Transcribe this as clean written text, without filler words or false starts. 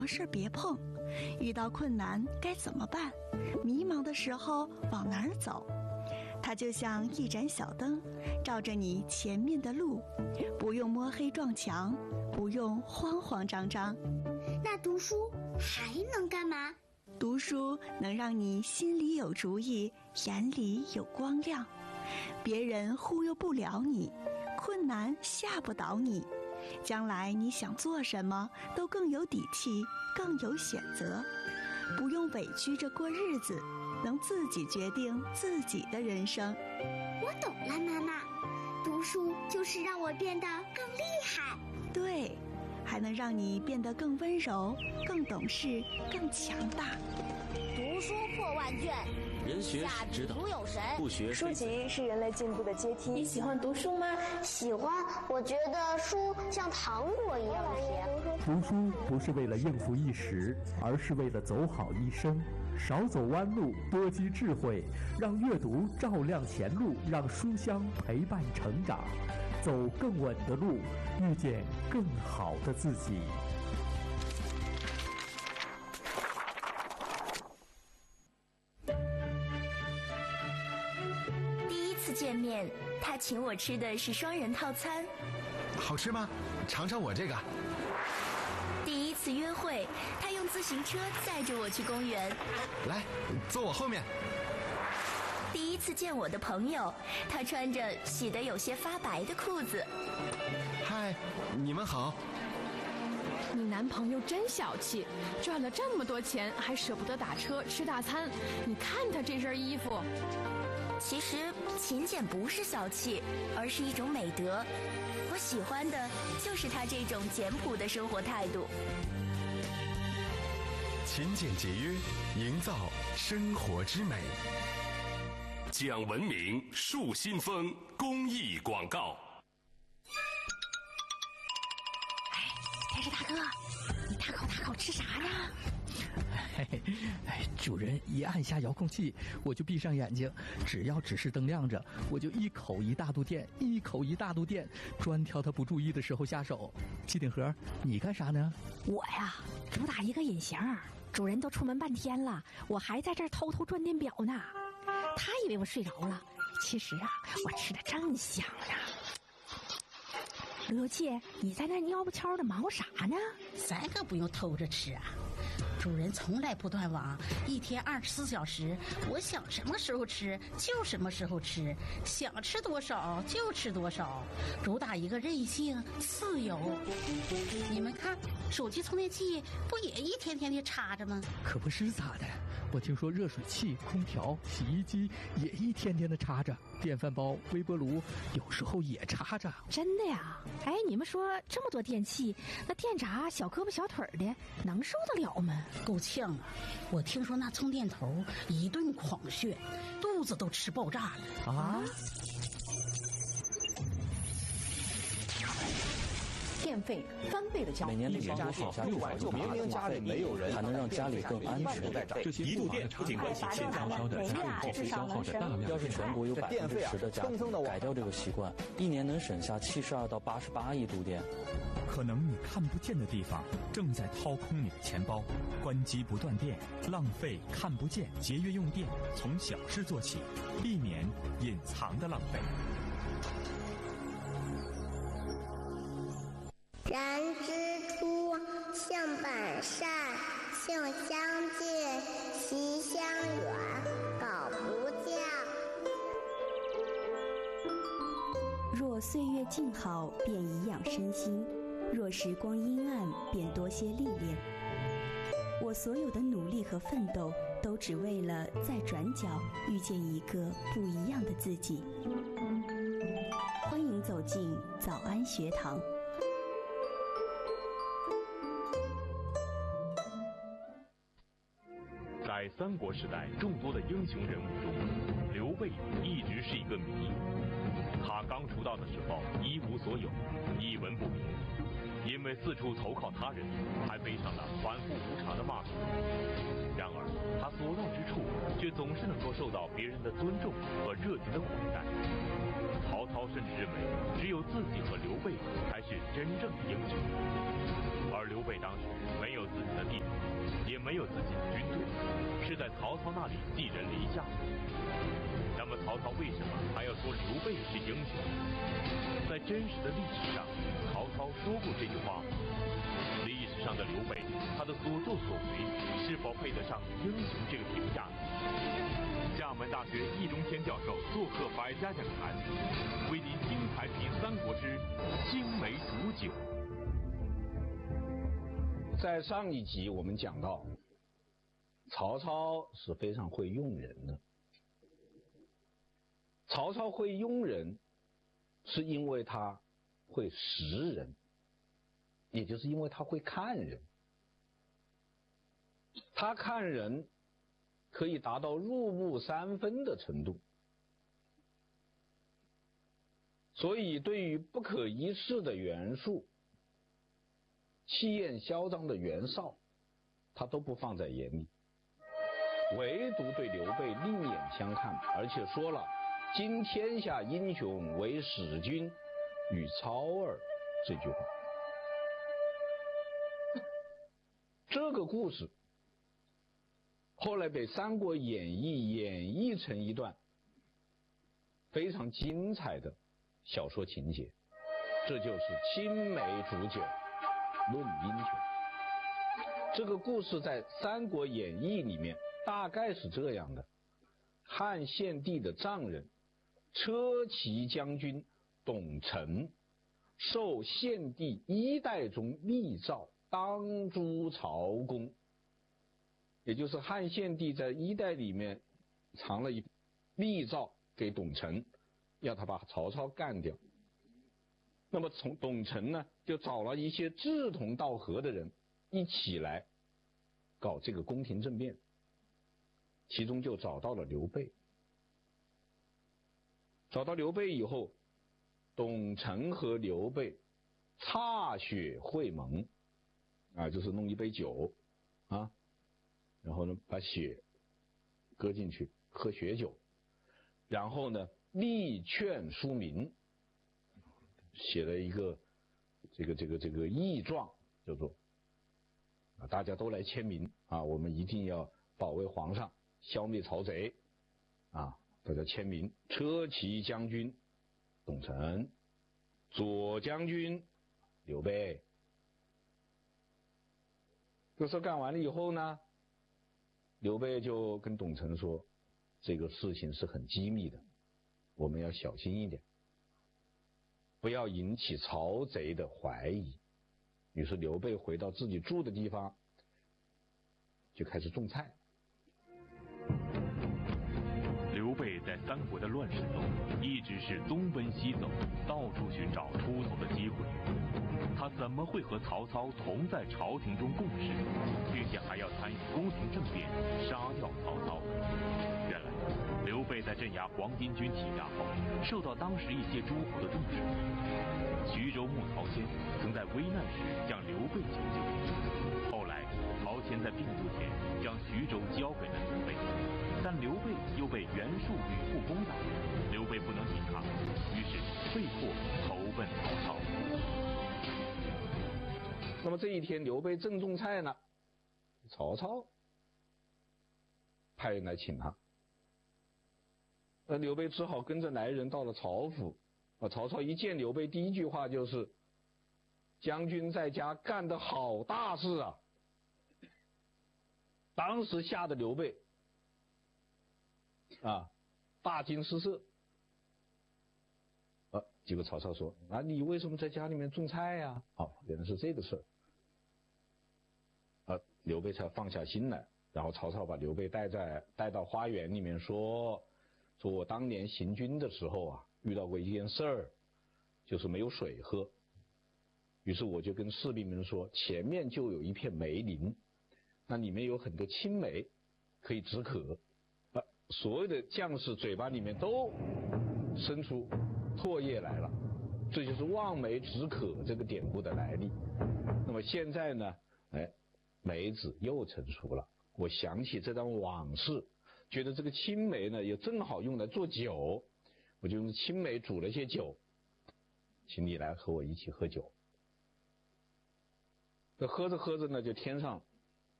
事别碰，遇到困难该怎么办？迷茫的时候往哪儿走？它就像一盏小灯，照着你前面的路，不用摸黑撞墙，不用慌慌张张。 那读书还能干嘛？ 读书能让你心里有主意，眼里有光亮，别人忽悠不了你，困难吓不倒你，将来你想做什么都更有底气，更有选择，不用委屈着过日子，能自己决定自己的人生。 我懂了，妈妈，读书就是让我变得更厉害。 对，还能让你变得更温柔，更懂事，更强大。 读书破万卷， 人学是指导，不学书籍是人类进步的阶梯。 你喜欢读书吗？ 喜欢，我觉得书像糖果一样甜。 读书不是为了应付一时，而是为了走好一生。少走弯路，多积智慧，让阅读照亮前路，让书香陪伴成长，走更稳的路，遇见更好的自己。 第一次见面，他请我吃的是双人套餐。 好吃吗？尝尝我这个。 第一次约会，他用自行车载着我去公园。 来，坐我后面。 第一次见我的朋友，他穿着洗得有些发白的裤子。 嗨，你们好。 你男朋友真小气，赚了这么多钱还舍不得打车吃大餐。你看他这身衣服。 其实勤俭不是小气，而是一种美德。我喜欢的就是他这种简朴的生活态度。 勤俭节约，营造生活之美。 讲文明树新风公益广告。 电视大哥，你大口吃啥呢？ 主人一按下遥控器，我就闭上眼睛，只要指示灯亮着，我就一口一大肚电，一口一大肚电，专挑他不注意的时候下手。机顶盒，你干啥呢？ 我呀，主打一个隐形，主人都出门半天了，我还在这儿偷偷转电表呢。他以为我睡着了，其实啊，我吃的正香呢。罗姐，你在那蔫不悄的忙活啥呢？ 咱可不用偷着吃啊，主人从来不断网，一天24小时，我想什么时候吃就什么时候吃，想吃多少就吃多少，主打一个任性自由。你们看，手机充电器不也一天天的插着吗？ 可不是咋的，我听说热水器、空调、洗衣机也一天天的插着，电饭煲、微波炉有时候也插着。 真的呀？哎，你们说这么多电器，那电闸小胳膊小腿的能受得了吗？ 够呛啊！我听说那充电头一顿狂炫，肚子都吃爆炸了啊！ 电费翻倍的交， 每年的年多省下6万多，明明家里没有人，还能让家里更安全。 这些一度电不仅关系现烧烧的家用电费消耗的大量。 要是全国有10%的家庭改掉这个习惯，一年能省下72到88亿度电。 可能你看不见的地方正在掏空你的钱包，关机不断电，浪费看不见，节约用电，从小事做起，避免隐藏的浪费。 人之初，性本善，性相近，习相远，苟不教。 若岁月静好，便颐养身心；若时光阴暗，便多些历练。我所有的努力和奋斗，都只为了在转角遇见一个不一样的自己。欢迎走进早安学堂。 在三国时代众多的英雄人物中，刘备一直是一个谜。他刚出道的时候一无所有，一文不名，因为四处投靠他人，还背上了反复无常的骂名。然而他所到之处却总是能够受到别人的尊重和热情的款待。曹操甚至认为，只有自己和刘备才是真正的英雄。而刘备当时没有自己的地方，也没有自己的军队，是在曹操那里寄人篱下。那么曹操为什么还要说刘备是英雄？在真实的历史上，曹操说过这句话吗？历史上的刘备，他的所作所为是否配得上英雄这个评价呢？厦门大学易中天教授做客百家讲坛，为您精彩品三国之青梅煮酒。 在上一集我们讲到，曹操是非常会用人的。曹操会用人，是因为他会识人，也就是因为他会看人。他看人可以达到入木三分的程度，所以对于不可一世的袁术、气焰嚣张的袁绍，他都不放在眼里，唯独对刘备另眼相看，而且说了“今天下英雄为使君与操耳”这句话。这个故事后来被《三国演义》演绎成一段非常精彩的小说情节，这就是青梅煮酒论英雄。这个故事在《三国演义》里面大概是这样的：汉献帝的丈人车骑将军董承受献帝一代中密诏，当诛曹公。也就是汉献帝在一代里面藏了一密诏给董承，要他把曹操干掉。那么从董承呢，就找了一些志同道合的人一起来搞这个宫廷政变，其中就找到了刘备。找到刘备以后，董承和刘备歃血会盟，就是弄一杯酒然后呢把血搁进去喝血酒，然后呢力劝书民，写了一个这个议状，叫做大家都来签名我们一定要保卫皇上，消灭曹贼大家签名。车骑将军董承，左将军刘备。这事干完了以后呢，刘备就跟董承说，这个事情是很机密的，我们要小心一点，不要引起曹贼的怀疑。于是刘备回到自己住的地方，就开始种菜。 刘备在三国的乱世中一直是东奔西走，到处寻找出走的机会。他怎么会和曹操同在朝廷中共事，并且还要参与宫廷政变，杀掉曹操？原来刘备在镇压黄巾军起家后，受到当时一些诸侯的重视。徐州牧曹谦曾在危难时向刘备求救，后来曹谦在病故前将徐州交给了刘备，但刘备又被袁术吕布攻打，刘备不能抵抗，于是被迫投奔曹操。 那么这一天刘备正种菜呢，曹操派人来请他，那刘备只好跟着来人到了曹府。曹操一见刘备，第一句话就是：“将军在家干得好大事啊！”当时吓得刘备大惊失色。结果曹操说：“你为什么在家里面种菜呀？”原来是这个事儿。刘备才放下心来，然后曹操把刘备带到花园里面说我当年行军的时候遇到过一件事儿，就是没有水喝。于是我就跟士兵们说，前面就有一片梅林，那里面有很多青梅，可以止渴。所有的将士嘴巴里面都生出唾液来了，这就是望梅止渴这个典故的来历。那么现在呢，梅子又成熟了，我想起这段往事， 觉得这个青梅呢也正好用来做酒，我就用青梅煮了些酒，请你来和我一起喝酒。这喝着喝着呢，就天上